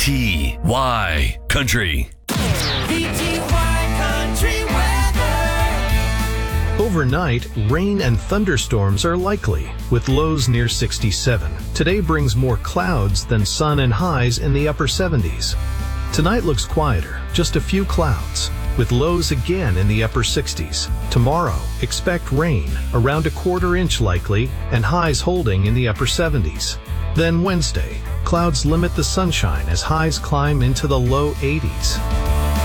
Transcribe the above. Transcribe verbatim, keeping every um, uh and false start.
T Y Country. V T Y Country weather. Overnight, rain and thunderstorms are likely, with lows near sixty-seven. Today brings more clouds than sun and highs in the upper seventies. Tonight looks quieter, just a few clouds, with lows again in the upper sixties. Tomorrow, expect rain, around a quarter inch likely, and highs holding in the upper seventies. Then Wednesday, clouds limit the sunshine as highs climb into the low eighties.